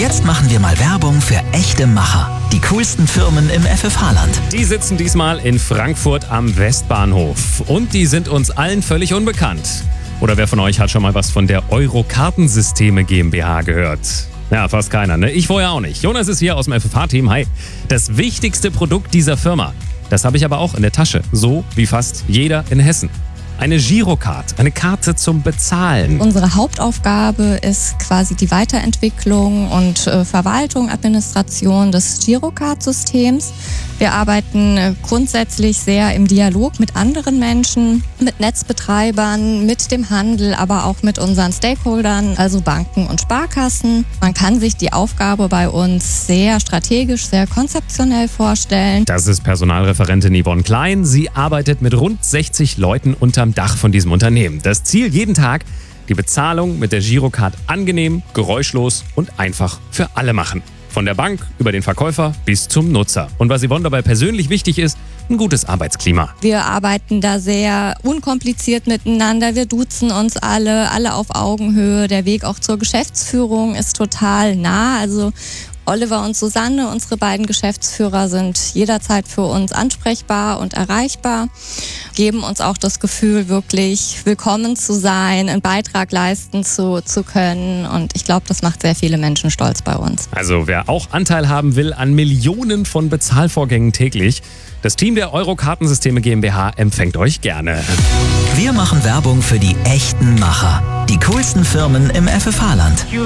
Jetzt machen wir mal Werbung für echte Macher. Die coolsten Firmen im FFH-Land. Die sitzen diesmal in Frankfurt am Westbahnhof. Und die sind uns allen völlig unbekannt. Oder wer von euch hat schon mal was von der Euro-Kartensysteme GmbH gehört? Ja, fast keiner, ne? Ich vorher auch nicht. Jonas ist hier aus dem FFH-Team. Hi. Das wichtigste Produkt dieser Firma, das habe ich aber auch in der Tasche. So wie fast jeder in Hessen. Eine Girocard, eine Karte zum Bezahlen. Unsere Hauptaufgabe ist quasi die Weiterentwicklung und Verwaltung, Administration des Girocard-Systems. Wir arbeiten grundsätzlich sehr im Dialog mit anderen Menschen, mit Netzbetreibern, mit dem Handel, aber auch mit unseren Stakeholdern, also Banken und Sparkassen. Man kann sich die Aufgabe bei uns sehr strategisch, sehr konzeptionell vorstellen. Das ist Personalreferentin Yvonne Klein. Sie arbeitet mit rund 60 Leuten unterm Dach von diesem Unternehmen. Das Ziel jeden Tag: die Bezahlung mit der Girocard angenehm, geräuschlos und einfach für alle machen. Von der Bank über den Verkäufer bis zum Nutzer. Und was Yvonne dabei persönlich wichtig ist: ein gutes Arbeitsklima. Wir arbeiten da sehr unkompliziert miteinander. Wir duzen uns alle auf Augenhöhe. Der Weg auch zur Geschäftsführung ist total nah. Also Oliver und Susanne, unsere beiden Geschäftsführer, sind jederzeit für uns ansprechbar und erreichbar, geben uns auch das Gefühl, wirklich willkommen zu sein, einen Beitrag leisten zu können. Und ich glaube, das macht sehr viele Menschen stolz bei uns. Also wer auch Anteil haben will an Millionen von Bezahlvorgängen täglich, das Team der Euro-Kartensysteme GmbH empfängt euch gerne. Wir machen Werbung für die echten Macher. Die coolsten Firmen im FFH-Land.